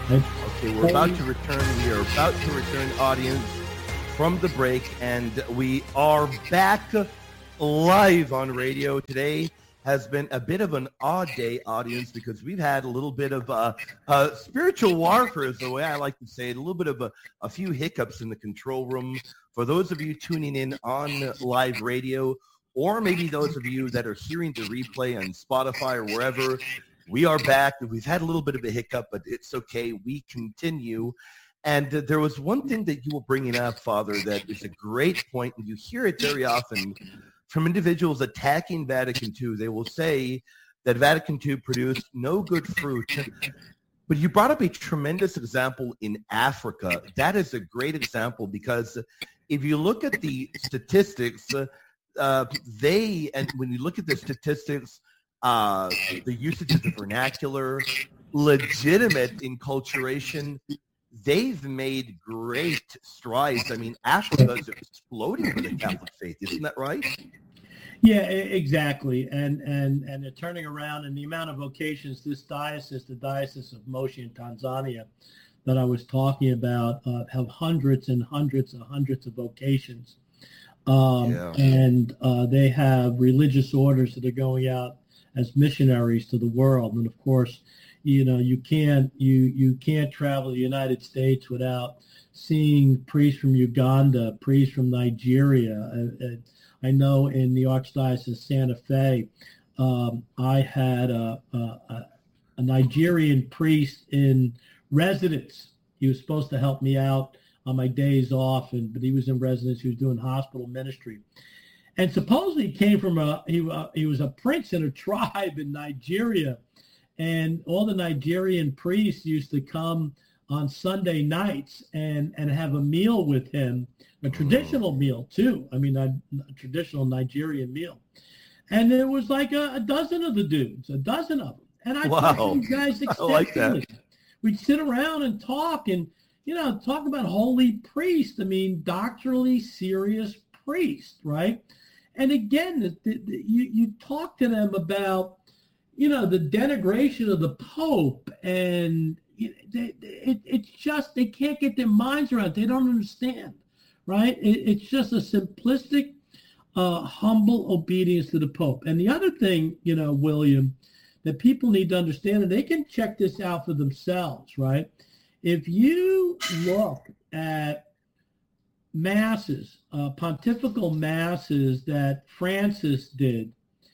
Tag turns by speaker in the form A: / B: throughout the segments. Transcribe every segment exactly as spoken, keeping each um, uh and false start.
A: Okay, we're about to return. We are about to return, audience, from the break, and we are back live on radio. Today has been a bit of an odd day, audience, because we've had a little bit of uh, uh, spiritual warfare, is the way I like to say it, a little bit of a, a few hiccups in the control room. For those of you tuning in on live radio, or maybe those of you that are hearing the replay on Spotify or wherever, we are back. We've had a little bit of a hiccup, but it's okay. We continue. And uh, there was one thing that you were bringing up, Father, that is a great point, and you hear it very often from individuals attacking Vatican two. They will say that Vatican two produced no good fruit. But you brought up a tremendous example in Africa. That is a great example because if you look at the statistics, uh, uh, they, and when you look at the statistics, Uh, the usage of the vernacular, legitimate enculturation, they've made great strides. I mean, Africa is exploding with the Catholic faith. Isn't that right?
B: Yeah, exactly. And and and they're turning around, and the amount of vocations this diocese, the Diocese of Moshi in Tanzania, that I was talking about, uh, have hundreds and hundreds and hundreds of vocations. Um, yeah. And uh, they have religious orders that are going out as missionaries to the world. And of course, you know, you can't you you can't travel to the United States without seeing priests from Uganda, priests from Nigeria. I, I know in the Archdiocese of Santa Fe, um, I had a, a, a Nigerian priest in residence. He was supposed to help me out on my days off, and but he was in residence. He was doing hospital ministry. And supposedly he came from a, he, uh, he was a prince in a tribe in Nigeria. And all the Nigerian priests used to come on Sunday nights and, and have a meal with him, a traditional meal too. I mean, a, a traditional Nigerian meal. And there was like a, a dozen of the dudes, a dozen of them. And I
A: wow.
B: talked to these guys extensively.
A: I like that.
B: We'd sit around and talk and, you know, talk about holy priest. I mean, doctrinally serious priest, right? And again, the, the, the, you, you talk to them about, you know, the denigration of the Pope, and it, it, it, it's just, they can't get their minds around it. They don't understand, right? It, it's just a simplistic, uh, humble obedience to the Pope. And the other thing, you know, William, that people need to understand, and they can check this out for themselves, right? If you look at masses, uh, pontifical masses that Francis did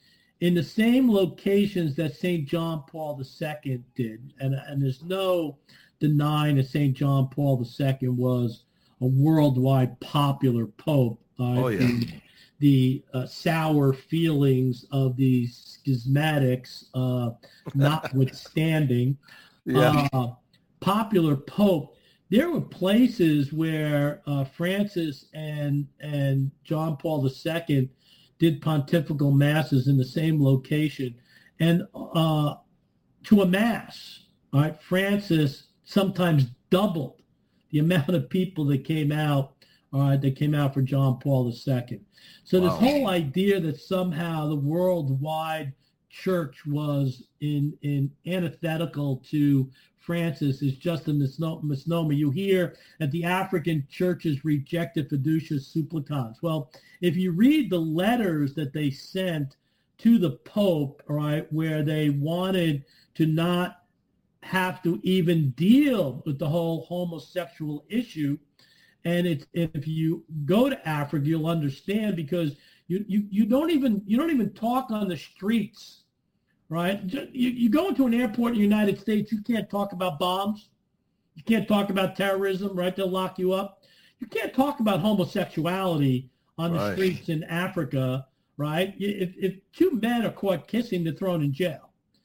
B: in the same locations that Saint John Paul the Second did, and, and there's no denying that Saint John Paul the Second was a worldwide popular pope. Uh,
A: oh, yeah.
B: The, the uh, sour feelings of the schismatics uh, notwithstanding,
A: yeah.
B: uh, popular pope. There were places where uh, Francis and and John Paul the Second did pontifical masses in the same location, and uh, to a mass, all right, Francis sometimes doubled the amount of people that came out, all right, that came out for John Paul the Second. So wow. This whole idea that somehow the worldwide church was in in antithetical to Francis is just a misnomer. You hear that the African churches rejected fiducia supplicans. Well, if you read the letters that they sent to the Pope, all right, where they wanted to not have to even deal with the whole homosexual issue, and it's, if you go to Africa, you'll understand, because you, you, you don't even you don't even talk on the streets. Right? You, you go into an airport in the United States, you can't talk about bombs. You can't talk about terrorism, right? They'll lock you up. You can't talk about homosexuality on the
A: right.
B: streets in Africa, right? If, if two men are caught kissing, they're thrown in jail.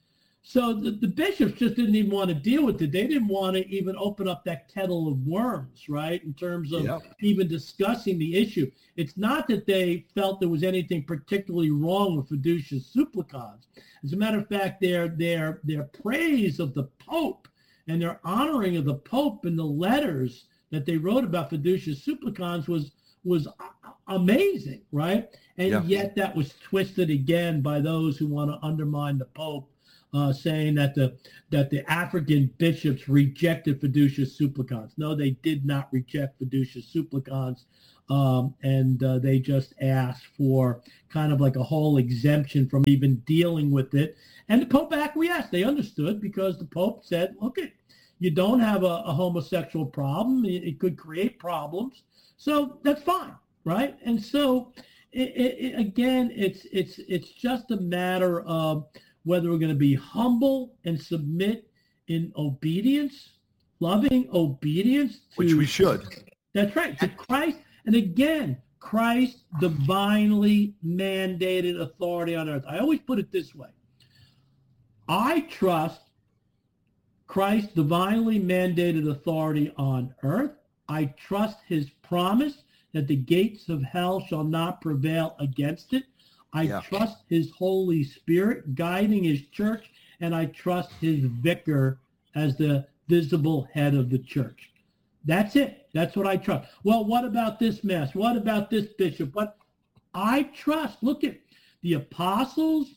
B: So the, the bishops just didn't even want to deal with it. They didn't want to even open up that kettle of worms, right, in terms of yep. even discussing the issue. It's not that they felt there was anything particularly wrong with fiducia supplicans. As a matter of fact, their, their, their praise of the Pope and their honoring of the Pope in the letters that they wrote about fiducia supplicans was, was amazing, right? And yep. yet that was twisted again by those who want to undermine the Pope uh, saying that the that the African bishops rejected fiducia supplicans. No, they did not reject fiducia supplicans, um, and uh, they just asked for kind of like a whole exemption from even dealing with it. And the Pope acquiesced. They understood, because the Pope said, look, it, you don't have a, a homosexual problem. It, it could create problems. So that's fine, right? And so, it, it, again, it's it's it's just a matter of whether we're going to be humble and submit in obedience, loving obedience. To,
A: Which we should.
B: That's right, to Christ. And again, Christ's divinely mandated authority on earth. I always put it this way. I trust Christ's divinely mandated authority on earth. I trust his promise that the gates of hell shall not prevail against it. I yeah. trust his Holy Spirit guiding his church, and I trust his vicar as the visible head of the church. That's it. That's what I trust. Well, what about this mass? What about this bishop? What I trust. Look at the apostles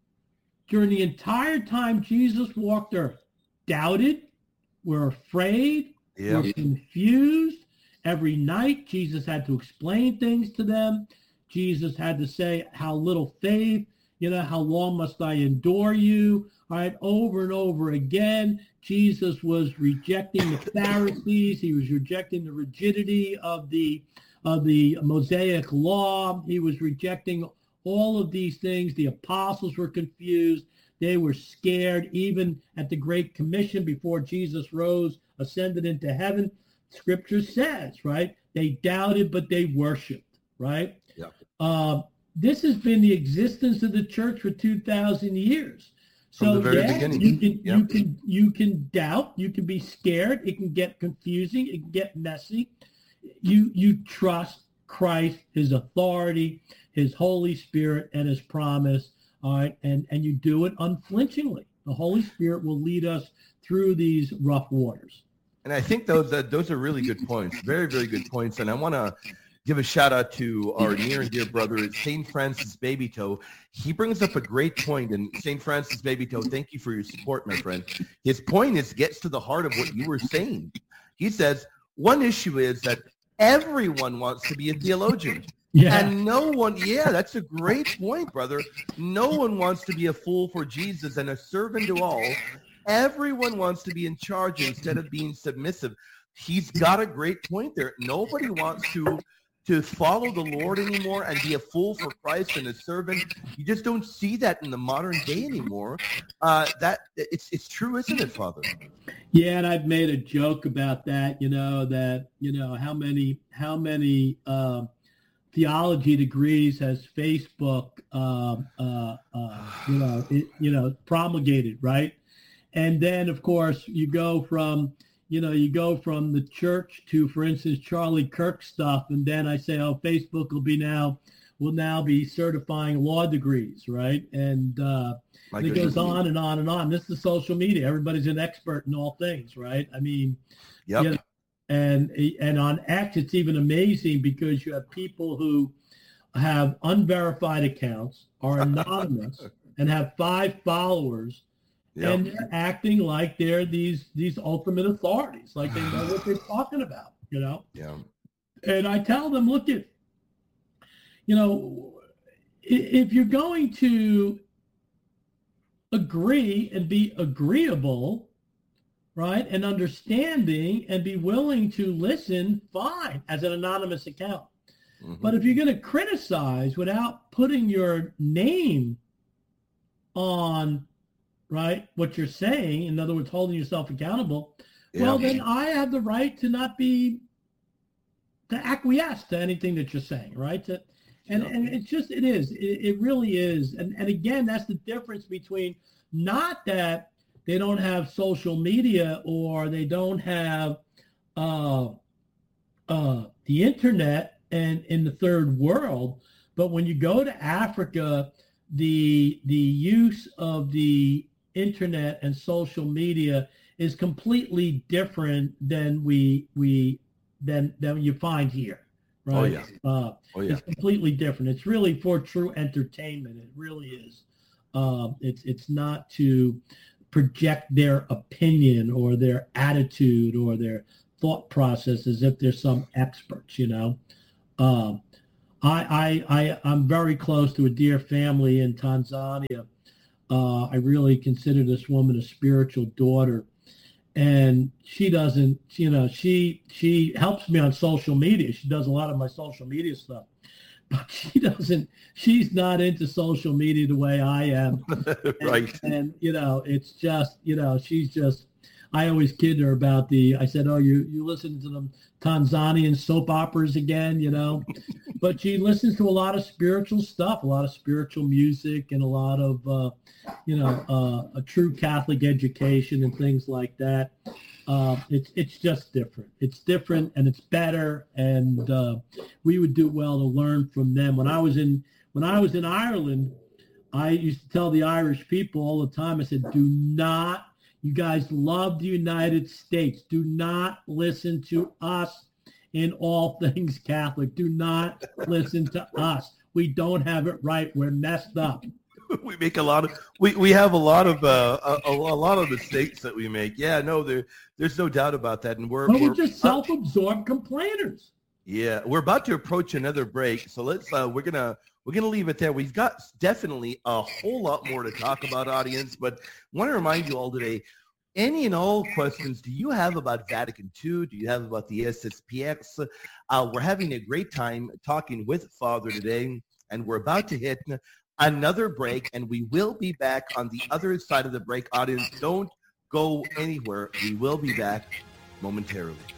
B: during the entire time Jesus walked earth. Doubted, were afraid, yeah. were confused. Every night Jesus had to explain things to them. Jesus had to say, how little faith, you know, how long must I endure you? All right, over and over again, Jesus was rejecting the Pharisees. He was rejecting the rigidity of the of the Mosaic law. He was rejecting all of these things. The apostles were confused. They were scared. Even at the Great Commission, before Jesus rose, ascended into heaven, Scripture says, right? They doubted, but they worshiped, right?
A: Yeah.
B: Uh, this has been the existence of the church for two thousand years. So yeah, you can yep. you can you can doubt, you can be scared, it can get confusing, it can get messy. You you trust Christ, his authority, his Holy Spirit, and his promise, all right, and, and you do it unflinchingly. The Holy Spirit will lead us through these rough waters.
A: And I think those uh, those are really good points, very, very good points. And I want to give a shout out to our near and dear brother, Saint Francis Babytoe. He brings up a great point, and Saint Francis Babytoe, thank you for your support, my friend. His point is gets to the heart of what you were saying. He says, one issue is that everyone wants to be a theologian.
B: Yeah.
A: And no one, yeah, that's a great point, brother. No one wants to be a fool for Jesus and a servant to all. Everyone wants to be in charge instead of being submissive. He's got a great point there. Nobody wants to to follow the Lord anymore and be a fool for Christ and a servant. You just don't see that in the modern day anymore. Uh, that it's it's true, isn't it, Father?
B: Yeah, and I've made a joke about that. You know that you know how many how many uh, theology degrees has Facebook uh, uh, uh, you know it, you know promulgated, right? And then of course you go from You know, you go from the church to, for instance, Charlie Kirk stuff, and then I say, oh, Facebook will be now, will now be certifying law degrees, right? And, uh, and it goes on and on and on. This is social media. Everybody's an expert in all things, right? I mean,
A: yep.
B: You know, and and on X, it's even amazing because you have people who have unverified accounts, are anonymous, and have five followers. Yep. And they're acting like they're these these ultimate authorities, like they know what they're talking about, you know?
A: Yeah.
B: And I tell them, look, at, you know, if you're going to agree and be agreeable, right, and understanding and be willing to listen, fine, as an anonymous account. Mm-hmm. But if you're going to criticize without putting your name on, right, what you're saying, in other words, holding yourself accountable, yeah. well, then I have the right to not be, to acquiesce to anything that you're saying, right? To, and, yeah. and it's just, it is, it, it really is. And, and again, that's the difference between, not that they don't have social media or they don't have uh, uh, the internet and in the third world, but when you go to Africa, the the use of the internet and social media is completely different than we we than than you find here, right?
A: Oh yeah.
B: Uh,
A: oh yeah.
B: It's completely different. It's really for true entertainment. It really is. Um, it's it's not to project their opinion or their attitude or their thought process as if they're some experts, you know. Um, I, I, I, I'm very close to a dear family in Tanzania. Uh, I really consider this woman a spiritual daughter. And she doesn't, you know, she she helps me on social media. She does a lot of my social media stuff. But she doesn't, she's not into social media the way I am.
A: Right.
B: And, and, you know, it's just, you know, she's just, I always kid her about the, I said, oh, you, you listen to the Tanzanian soap operas again, you know, but she listens to a lot of spiritual stuff, a lot of spiritual music and a lot of, uh, you know, uh, a true Catholic education and things like that. Uh, it's it's just different. It's different and it's better, and uh, we would do well to learn from them. When I was in when I was in Ireland, I used to tell the Irish people all the time. I said, "Do not, you guys love the United States. Do not listen to us in all things Catholic. Do not listen to us. We don't have it right. We're messed up."
A: We make a lot of we, we have a lot of uh, a, a lot of mistakes that we make. Yeah, no, there there's no doubt about that, and we're
B: But we're,
A: we're
B: just self-absorbed complainers.
A: Yeah, we're about to approach another break, so let's uh, we're gonna we're gonna leave it there. We've got definitely a whole lot more to talk about, audience, but want to remind you all today. Any and all questions do you have about Vatican two? Do you have about the S S P X? Uh, we're having a great time talking with Father today, and we're about to hit another break, and we will be back on the other side of the break. Audience, don't go anywhere. We will be back momentarily.